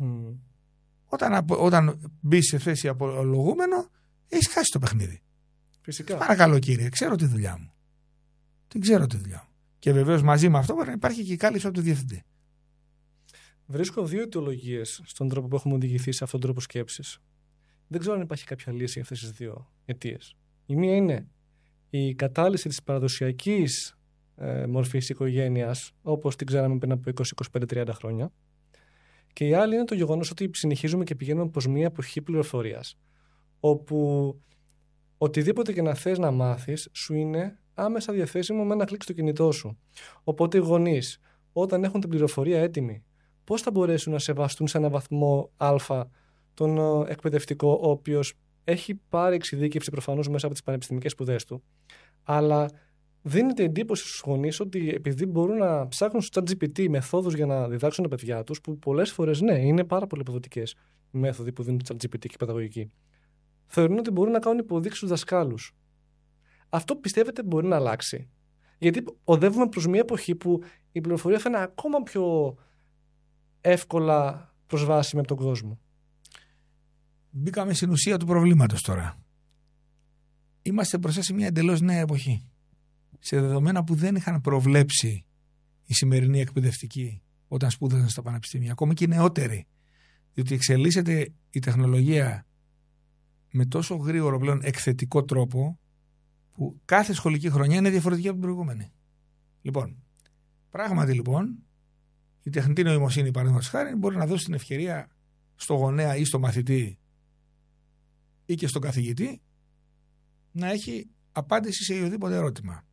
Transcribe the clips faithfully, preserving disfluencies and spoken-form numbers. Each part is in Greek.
Mm. Όταν, όταν μπει σε θέση απολογούμενο, έχει χάσει το παιχνίδι. Φυσικά. Παρακαλώ κύριε, ξέρω τη δουλειά μου. Την ξέρω τη δουλειά μου. Και βεβαίως μαζί με αυτό υπάρχει και η κάλυψη από το διευθυντή. Βρίσκω δύο αιτιολογίες στον τρόπο που έχουμε οδηγηθεί σε αυτόν τον τρόπο σκέψης. Δεν ξέρω αν υπάρχει κάποια λύση για αυτές τις δύο αιτίες. Η μία είναι η κατάλυση της παραδοσιακής ε, μορφής οικογένειας, όπως την ξέραμε πριν από είκοσι, είκοσι πέντε, τριάντα χρόνια. Και η άλλη είναι το γεγονός ότι συνεχίζουμε και πηγαίνουμε προς μια εποχή πληροφορίας, όπου οτιδήποτε και να θες να μάθεις σου είναι άμεσα διαθέσιμο με ένα κλικ στο κινητό σου. Οπότε οι γονείς, όταν έχουν την πληροφορία έτοιμη, πώς θα μπορέσουν να σεβαστούν σε έναν βαθμό α τον εκπαιδευτικό, ο οποίος έχει πάρει εξειδίκευση προφανώς μέσα από τις πανεπιστημιακές σπουδές του, αλλά δίνεται εντύπωση στους γονείς ότι επειδή μπορούν να ψάχνουν στο ChatGPT μεθόδους για να διδάξουν τα παιδιά τους, που πολλές φορές ναι, είναι πάρα πολύ αποδοτικές οι μέθοδοι που δίνουν το ChatGPT και η παιδαγωγική, θεωρούν ότι μπορούν να κάνουν υποδείξεις στους δασκάλους. Αυτό πιστεύετε μπορεί να αλλάξει? Γιατί οδεύουμε προς μια εποχή που η πληροφορία θα είναι ακόμα πιο εύκολα προσβάσιμη από τον κόσμο. Μπήκαμε στην ουσία του προβλήματος τώρα. Είμαστε μπροστά σε μια εντελώς νέα εποχή. Σε δεδομένα που δεν είχαν προβλέψει οι σημερινοί εκπαιδευτικοί όταν σπούδασαν στα πανεπιστήμια, ακόμη και οι νεότεροι. Διότι εξελίσσεται η τεχνολογία με τόσο γρήγορο πλέον εκθετικό τρόπο, που κάθε σχολική χρονιά είναι διαφορετική από την προηγούμενη. Λοιπόν, πράγματι λοιπόν, η τεχνητή νοημοσύνη, παραδείγματος χάρη, μπορεί να δώσει την ευκαιρία στο γονέα ή στο μαθητή ή και στον καθηγητή να έχει απάντηση σε οποιοδήποτε ερώτημα.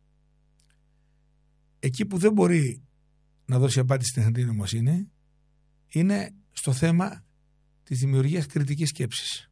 Εκεί που δεν μπορεί να δώσει απάντηση στην τεχνητή νοημοσύνη είναι στο θέμα της δημιουργίας κριτικής σκέψης.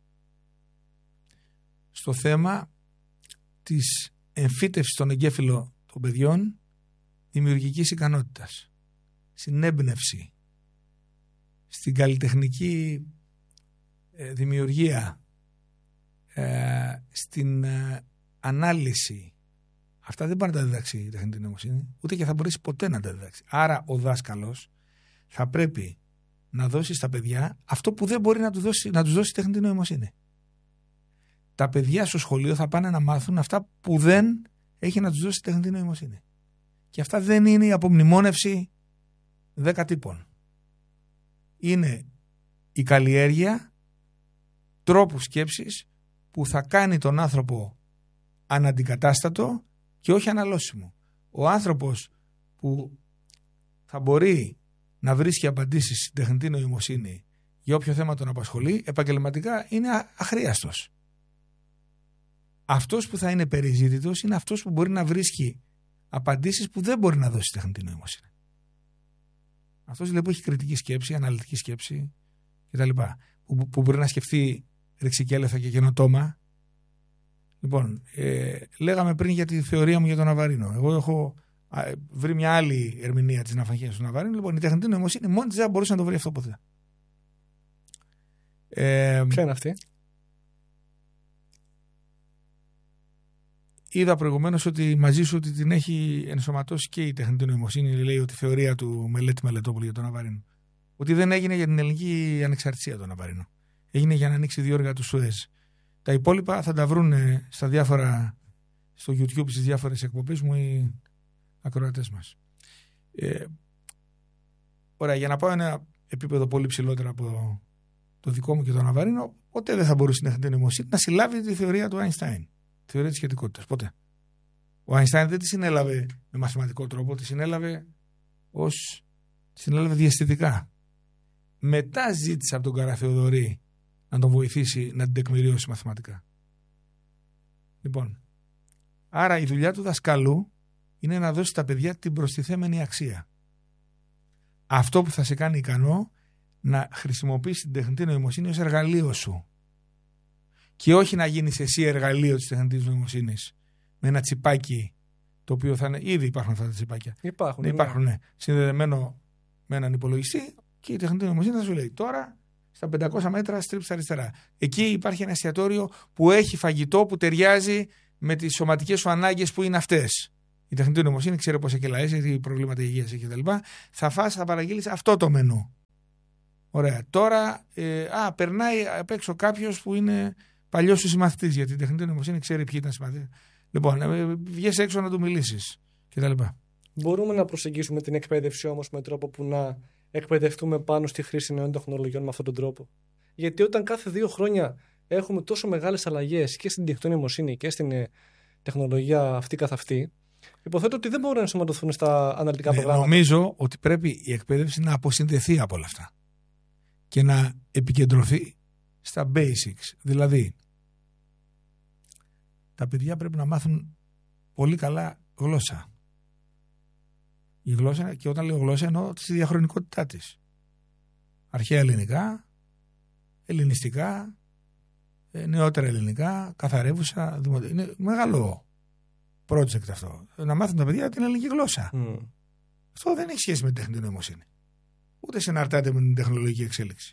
Στο θέμα της εμφύτευσης των εγκέφαλων των παιδιών δημιουργικής ικανότητας, στην έμπνευση, στην καλλιτεχνική ε, δημιουργία, ε, στην ε, ανάλυση. Αυτά δεν μπορεί να τα διδάξει η τεχνητή νοημοσύνη, ούτε και θα μπορέσει ποτέ να τα διδάξει. Άρα ο δάσκαλος θα πρέπει να δώσει στα παιδιά αυτό που δεν μπορεί να, του δώσει, να τους δώσει η τεχνητή νοημοσύνη. Τα παιδιά στο σχολείο θα πάνε να μάθουν αυτά που δεν έχει να τους δώσει η τεχνητή νοημοσύνη. Και αυτά δεν είναι η απομνημόνευση δέκα τύπων. Είναι η καλλιέργεια τρόπου σκέψης που θα κάνει τον άνθρωπο αναντικατάστατο και όχι αναλώσιμο. Ο άνθρωπος που θα μπορεί να βρίσκει απαντήσεις στην τεχνητή νοημοσύνη για όποιο θέμα τον απασχολεί, επαγγελματικά είναι αχρίαστος. Αυτός που θα είναι περιζήτητος είναι αυτός που μπορεί να βρίσκει απαντήσεις που δεν μπορεί να δώσει η τεχνητή νοημοσύνη. Αυτός δηλαδή που έχει κριτική σκέψη, αναλυτική σκέψη κτλ. Που, που μπορεί να σκεφτεί ρεξικέλευθα και καινοτόμα. Λοιπόν, ε, λέγαμε πριν για τη θεωρία μου για τον Ναβαρίνο. Εγώ έχω α, βρει μια άλλη ερμηνεία της ναυαγίας του Ναβαρίνου. Λοιπόν, η τεχνητή νοημοσύνη μόνη της δεν μπορούσε να το βρει αυτό ποτέ. Ε, Ποια είναι αυτή? Είδα προηγουμένως ότι μαζί σου ότι την έχει ενσωματώσει και η τεχνητή νοημοσύνη. Λέει ότι η θεωρία του Μελέτη Μελετόπουλου για τον Ναβαρίνο. Ότι δεν έγινε για την ελληνική ανεξαρτησία τον Ναβαρίνο. Έγινε για να ανοίξει δύο έργα του Σουέζ. Τα υπόλοιπα θα τα βρουν στα διάφορα, στο YouTube, στις διάφορες εκπομπές μου οι ακροατές μας. Ε, ωραία, για να πάω ένα επίπεδο πολύ ψηλότερο από το δικό μου και τον Ναβαρίνο, ποτέ δεν θα μπορούσε η τεχνητή νοημοσύνη να συλλάβει τη θεωρία του Αϊνστάιν. Τη θεωρία της σχετικότητας. Ποτέ. Ο Αϊνστάιν δεν τη συνέλαβε με μαθηματικό τρόπο, τη συνέλαβε ως. τη συνέλαβε διαισθητικά. Μετά ζήτησε από τον Καραθεοδωρή να τον βοηθήσει να την τεκμηριώσει μαθηματικά. Λοιπόν, άρα η δουλειά του δασκάλου είναι να δώσει στα παιδιά την προστιθέμενη αξία. Αυτό που θα σε κάνει ικανό να χρησιμοποιήσει την τεχνητή νοημοσύνη ως εργαλείο σου. Και όχι να γίνεις εσύ εργαλείο της τεχνητής νοημοσύνης με ένα τσιπάκι το οποίο θα είναι. Ήδη υπάρχουν αυτά τα τσιπάκια. Υπάρχουν. Ναι, υπάρχουν, ναι. Συνδεδεμένο με έναν υπολογιστή και η τεχνητή νοημοσύνη θα σου λέει τώρα στα πεντακόσια μέτρα στρίψε αριστερά. Εκεί υπάρχει ένα εστιατόριο που έχει φαγητό που ταιριάζει με τις σωματικές σου ανάγκες που είναι αυτές. Η τεχνητή νοημοσύνη ξέρει πόσα κιλά είσαι, τι προβλήματα υγείας έχει κτλ. Θα φας, θα παραγγείλεις αυτό το μενού. Ωραία. Τώρα, ε, α, περνάει απ' έξω κάποιος που είναι παλιός σου συμμαθητής, γιατί η τεχνητή νοημοσύνη ξέρει ποιοι ήταν συμμαθητές. Λοιπόν, ε, βγες έξω να του μιλήσεις κτλ. Μπορούμε να προσεγγίσουμε την εκπαίδευση όμως με τρόπο που να εκπαιδευτούμε πάνω στη χρήση νέων τεχνολογιών με αυτόν τον τρόπο. Γιατί όταν κάθε δύο χρόνια έχουμε τόσο μεγάλες αλλαγές και στην τεχνητή νοημοσύνη και στην ε, τεχνολογία αυτή καθ' αυτή, υποθέτω ότι δεν μπορούν να ενσωματωθούν στα αναλυτικά Ναι, προγράμματα. νομίζω ότι πρέπει η εκπαίδευση να αποσυνδεθεί από όλα αυτά και να επικεντρωθεί στα basics. Δηλαδή, τα παιδιά πρέπει να μάθουν πολύ καλά γλώσσα. Η γλώσσα, και όταν λέω γλώσσα εννοώ τη διαχρονικότητά της. Αρχαία ελληνικά, ελληνιστικά, νεότερα ελληνικά, καθαρεύουσα, δημοτικά. Είναι μεγάλο project αυτό. Να μάθουν τα παιδιά την ελληνική γλώσσα. Mm. Αυτό δεν έχει σχέση με την τεχνητή νοημοσύνη. Ούτε συναρτάται με την τεχνολογική εξέλιξη.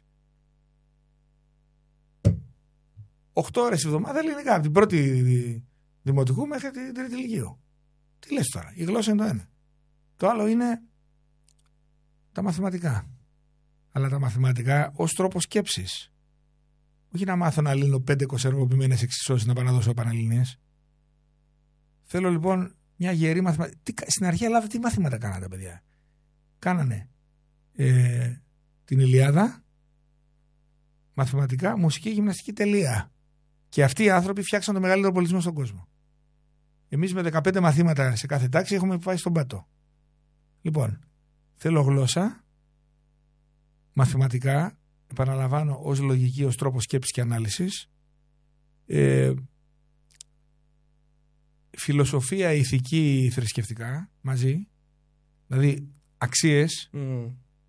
Οχτώ ώρες τη εβδομάδα ελληνικά, από την πρώτη δημοτικού μέχρι την τρίτη λυκείου. Τι λες τώρα, η γλώσσα είναι το ένα. Το άλλο είναι τα μαθηματικά. Αλλά τα μαθηματικά ως τρόπο σκέψης. Όχι να μάθω να λύνω πέντε κοσεργοποιημένες εξισώσεις να πάω να δώσω επαναληνίες. Θέλω λοιπόν μια γερή μαθηματικά. Στην αρχαία Ελλάδα τι μαθήματα κάνανε τα παιδιά. Κάνανε ε, την Ηλιάδα, μαθηματικά, μουσική, γυμναστική, τελεία. Και αυτοί οι άνθρωποι φτιάξαν το μεγαλύτερο πολιτισμό στον κόσμο. Εμείς με δεκαπέντε μαθήματα σε κάθε τάξη έχουμε πάει στον πάτο. Λοιπόν, θέλω γλώσσα, μαθηματικά, επαναλαμβάνω, ως λογική, ως τρόπο σκέψης και ανάλυσης, ε, φιλοσοφία, ηθική, θρησκευτικά, μαζί, δηλαδή αξίες Mm.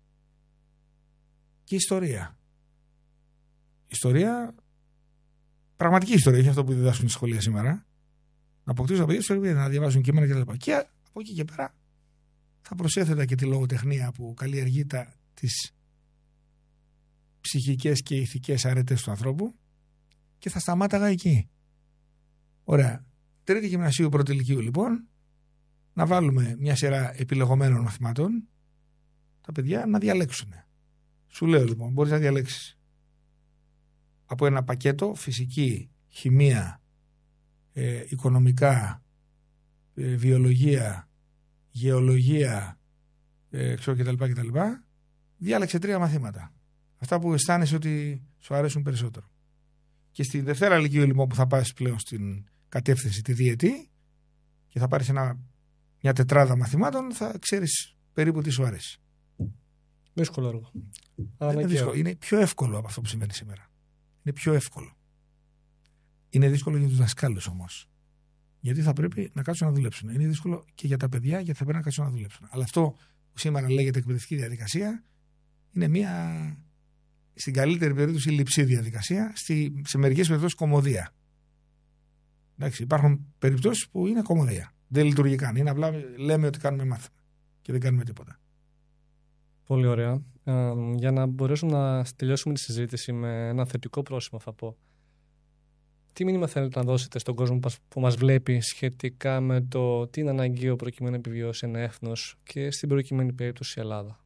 και ιστορία. Ιστορία, πραγματική ιστορία, όχι αυτό που διδάσκουν στη σχολεία σήμερα. Να αποκτήσουν τα παιδιά τους, να διαβάζουν κείμενα κτλ. Και, και από εκεί και πέρα θα προσέθετα και τη λογοτεχνία που καλλιεργεί τα, τις ψυχικές και ηθικές αρετές του ανθρώπου και θα σταμάταγα εκεί. Ωραία. Τρίτη γυμνασίου, πρώτη ηλικίου λοιπόν, να βάλουμε μια σειρά επιλεγωμένων μαθημάτων, τα παιδιά να διαλέξουν. Σου λέω λοιπόν, μπορείς να διαλέξεις από ένα πακέτο φυσική, χημεία, ε, οικονομικά, ε, βιολογία, γεωλογία, ε, ξέρω κτλ, κτλ. Διάλεξε τρία μαθήματα. Αυτά που αισθάνεσαι ότι σου αρέσουν περισσότερο. Και στη Δευτέρα Λυκείου λοιπόν που θα πας πλέον στην κατεύθυνση τη διετή και θα πάρεις ένα, μια τετράδα μαθημάτων, θα ξέρεις περίπου τι σου αρέσει. Δύσκολο έργο. Είναι, δύσκολο. Είναι πιο εύκολο από αυτό που συμβαίνει σήμερα. Είναι πιο εύκολο. Είναι δύσκολο για τους δασκάλους όμως. Γιατί θα πρέπει να κάτσουν να δουλέψουν. Είναι δύσκολο και για τα παιδιά, γιατί θα πρέπει να κάτσουν να δουλέψουν. Αλλά αυτό που σήμερα λέγεται εκπαιδευτική διαδικασία είναι μια, στην καλύτερη περίπτωση, λειψή διαδικασία, στη, σε μερικές περιπτώσεις κωμωδία. Εντάξει, υπάρχουν περιπτώσεις που είναι κωμωδία. Δεν λειτουργεί καν. Είναι απλά λέμε ότι κάνουμε μάθημα και δεν κάνουμε τίποτα. Πολύ ωραία. Ε, για να μπορέσουμε να τελειώσουμε τη συζήτηση με ένα θετικό πρόσημο, θα πω. Τι μήνυμα θέλετε να δώσετε στον κόσμο που μας βλέπει σχετικά με το τι είναι αναγκαίο προκειμένου να επιβιώσει ένα έθνος και στην προκειμένη περίπτωση η Ελλάδα?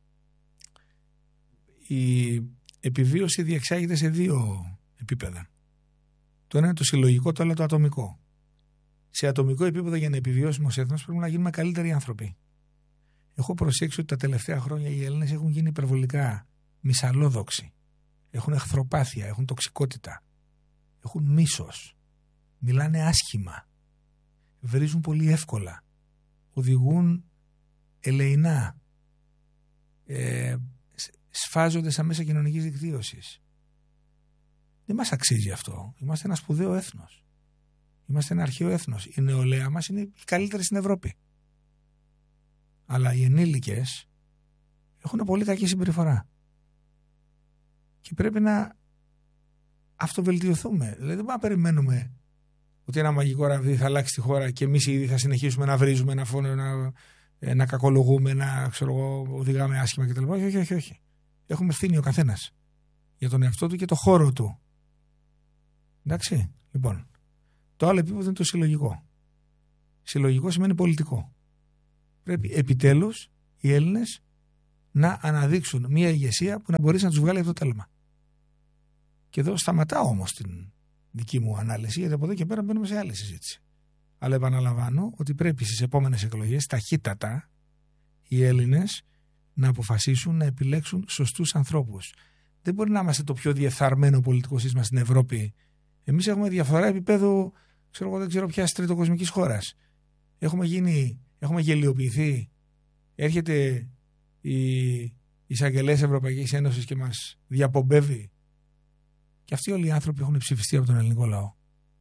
Η επιβίωση διεξάγεται σε δύο επίπεδα. Το ένα είναι το συλλογικό, το άλλο το ατομικό. Σε ατομικό επίπεδο, για να επιβιώσουμε ως έθνος, πρέπει να γίνουμε καλύτεροι άνθρωποι. Έχω προσέξει ότι τα τελευταία χρόνια οι Έλληνες έχουν γίνει υπερβολικά μυσαλλόδοξοι. Έχουν εχθροπάθεια, έχουν τοξικότητα. Έχουν μίσος. Μιλάνε άσχημα. Βρίζουν πολύ εύκολα. Οδηγούν ελεεινά. Ε, σφάζονται σαν μέσα κοινωνικής δικτύωσης. Δεν μας αξίζει αυτό. Είμαστε ένα σπουδαίο έθνος. Είμαστε ένα αρχαίο έθνος. Η νεολαία μας είναι η καλύτερη στην Ευρώπη. Αλλά οι ενήλικες έχουν πολύ κακή συμπεριφορά. Και πρέπει να αυτοβελτιωθούμε. Δηλαδή δεν μπορούμε να περιμένουμε ότι ένα μαγικό ραβδί θα αλλάξει τη χώρα και εμείς ήδη θα συνεχίσουμε να βρίζουμε, να, φόνο, να, να κακολογούμε, να ξέρω εγώ, οδηγάμε άσχημα κτλ. Όχι, όχι, όχι, όχι. Έχουμε ευθύνη ο καθένας για τον εαυτό του και το χώρο του. Εντάξει, λοιπόν. Το άλλο επίπεδο είναι το συλλογικό. Συλλογικό σημαίνει πολιτικό. Πρέπει επιτέλους οι Έλληνες να αναδείξουν μια ηγεσία που να μπορέσει να τους βγάλει αυτό το τέλμα. Και εδώ σταματάω όμως την δική μου ανάλυση, γιατί από εδώ και πέρα μπαίνουμε σε άλλη συζήτηση. Αλλά επαναλαμβάνω ότι πρέπει στις επόμενες εκλογές ταχύτατα οι Έλληνες να αποφασίσουν να επιλέξουν σωστούς ανθρώπους. Δεν μπορεί να είμαστε το πιο διεφθαρμένο πολιτικό σύστημα στην Ευρώπη. Εμείς έχουμε διαφορά επίπεδου, ξέρω εγώ, δεν ξέρω ποιας τριτοκοσμικής χώρας. Έχουμε γίνει, έχουμε γελιοποιηθεί. Έρχεται η εισαγγελέας Ευρωπαϊκής Ένωσης και μας διαπομπεύει. Και αυτοί όλοι οι άνθρωποι έχουν ψηφιστεί από τον ελληνικό λαό.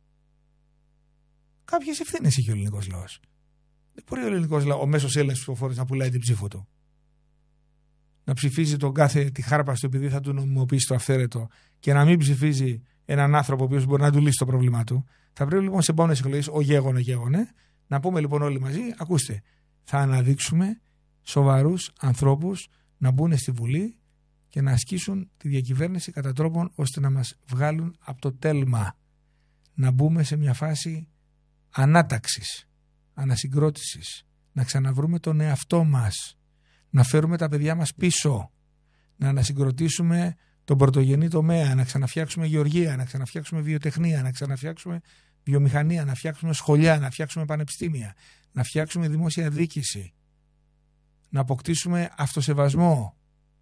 Κάποιες ευθύνες έχει ο ελληνικός λαός. Δεν μπορεί ο ελληνικός λαός, ο μέσος Έλληνας ψηφοφόρος, να πουλάει την ψήφο του. Να ψηφίζει τον κάθε τη χάρπαστο επειδή θα του νομιμοποιήσει το αυθαίρετο και να μην ψηφίζει έναν άνθρωπο ο οποίος μπορεί να του λύσει το πρόβλημά του. Θα πρέπει λοιπόν σε επόμενες εκλογές, ο γέγονε γέγονε, να πούμε λοιπόν όλοι μαζί, ακούστε, θα αναδείξουμε σοβαρούς ανθρώπους να μπουν στη Βουλή και να ασκήσουν τη διακυβέρνηση κατά τρόπον ώστε να μας βγάλουν από το τέλμα. Να μπούμε σε μια φάση ανάταξης, ανασυγκρότησης, να ξαναβρούμε τον εαυτό μας, να φέρουμε τα παιδιά μας πίσω, να ανασυγκροτήσουμε τον πρωτογενή τομέα, να ξαναφτιάξουμε γεωργία, να ξαναφτιάξουμε βιοτεχνία, να ξαναφτιάξουμε βιομηχανία, να φτιάξουμε σχολιά, να φτιάξουμε πανεπιστήμια, να φτιάξουμε δημόσια διοίκηση, να αποκτήσουμε αυτοσεβασμό,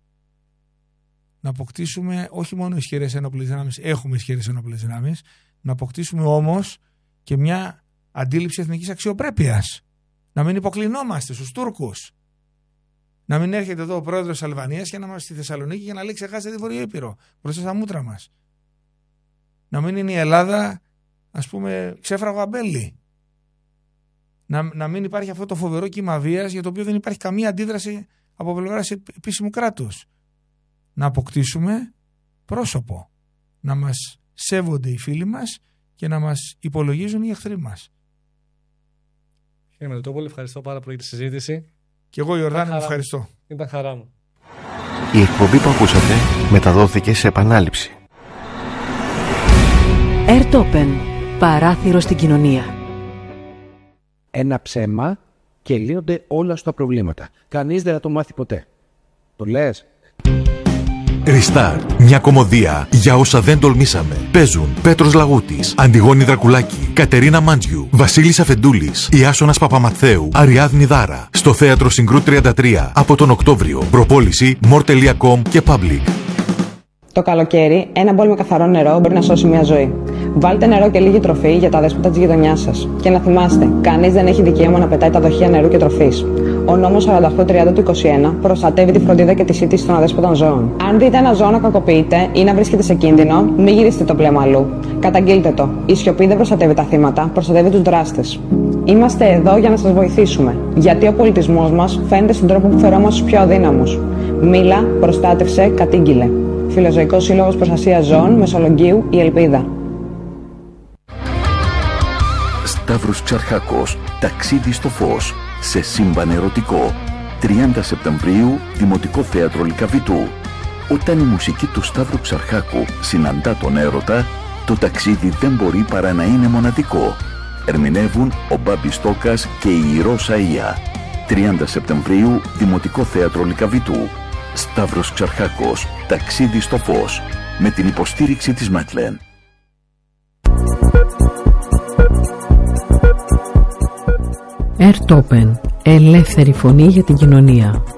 να αποκτήσουμε όχι μόνο ισχυρές ενόπλες δυνάμεις, έχουμε ισχυρές ενόπλες δυνάμεις, να αποκτήσουμε όμως και μια αντίληψη εθνικής αξιοπρέπειας, να μην υποκλεινόμαστε στους Τούρκους. Να μην έρχεται εδώ ο πρόεδρος της Αλβανίας και να είμαστε στη Θεσσαλονίκη για να λέει ξεχάσετε τη Βόρεια Ήπειρο μπροστά στα μούτρα μας. Να μην είναι η Ελλάδα, ας πούμε, ξέφραγο αμπέλι. Να, να μην υπάρχει αυτό το φοβερό κύμα βίας για το οποίο δεν υπάρχει καμία αντίδραση από πλευράς επίσημου κράτους. Να αποκτήσουμε πρόσωπο. Να μας σέβονται οι φίλοι μας και να μας υπολογίζουν οι εχθροί μας. Κύριε Μελετόπουλε, ευχαριστώ πάρα πολύ για τη συζήτηση. Και εγώ, Ιορδάνη, μου ευχαριστώ. Ήταν χαρά μου. Η εκπομπή που ακούσατε μεταδόθηκε σε επανάληψη. Airtopen. Παράθυρο στην κοινωνία. Ένα ψέμα και λύνονται όλα στα προβλήματα. Κανείς δεν θα το μάθει ποτέ. Το λες? Restart. Μια κομμωδία για όσα δεν τολμήσαμε. Παίζουν Πέτρος Λαγούτης, Αντιγόνη Δρακουλάκη, Κατερίνα Μάντζιου, Βασίλης Αφεντούλης, Ιάσονας Παπαμαθαίου, Αριάδνη Δάρα. Στο Θέατρο Συγκρού τριάντα τρία από τον Οκτώβριο. Προπόληση more τελεία com και Public. Το καλοκαίρι, ένα μπολ με καθαρό νερό μπορεί να σώσει μια ζωή. Βάλτε νερό και λίγη τροφή για τα δέσποτα της γειτονιάς σας. Και να θυμάστε, κανείς δεν έχει δικαίωμα να πετάει τα δοχεία νερού και τροφής. Ο νόμος σαράντα οκτώ τριάντα του είκοσι ένα προστατεύει τη φροντίδα και τη σύντηση των αδέσποτων ζώων. Αν δείτε ένα ζώο να κακοποιείται ή να βρίσκεται σε κίνδυνο, μην γυρίσετε το πλέμα αλλού. Καταγγείλτε το. Η σιωπή δεν προστατεύει τα θύματα, προστατεύει τους δράστες. Είμαστε εδώ για να σας βοηθήσουμε. Γιατί ο πολιτισμός μας φαίνεται στον τρόπο που φερόμαστε στους πιο αδύναμους. Μίλα, προστάτευσε, κατήγγειλε. Φιλοζωικός Σύλλογος Προστασίας Ζώων, Μεσολογγίου, η Ελπίδα. Σταύρος Ξαρχάκος, ταξίδι στο φως, σε σύμπαν ερωτικό. τριάντα Σεπτεμβρίου, Δημοτικό Θέατρο Λυκαβητού. Όταν η μουσική του Σταύρου Ξαρχάκου συναντά τον έρωτα, το ταξίδι δεν μπορεί παρά να είναι μοναδικό. Ερμηνεύουν ο Μπάμπης Τόκας και η Ρώσα Ία. τριάντα Σεπτεμβρίου, Δημοτικό Θέατρο Λυκαβητού. Σταύρος Ξαρχάκος, ταξίδι στο φως, με την υποστήριξη της Μέτλεν. Airtopen. Ελεύθερη φωνή για την κοινωνία.